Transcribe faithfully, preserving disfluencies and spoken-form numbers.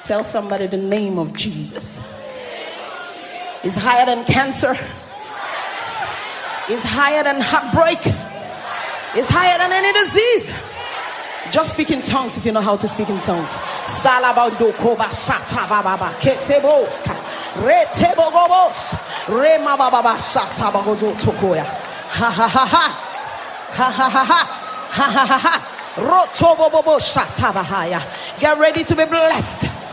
Tell somebody the name of Jesus is higher than cancer, is higher than heartbreak, is higher than any disease. Just speak in tongues if you know how to speak in tongues. Salabando koba shata baba keseboska retebogobos rema baba shata bagozo tokoya ha ha ha ha ha ha ha ha ha ha ha rotobobobo shata bahaya. Get ready to be blessed.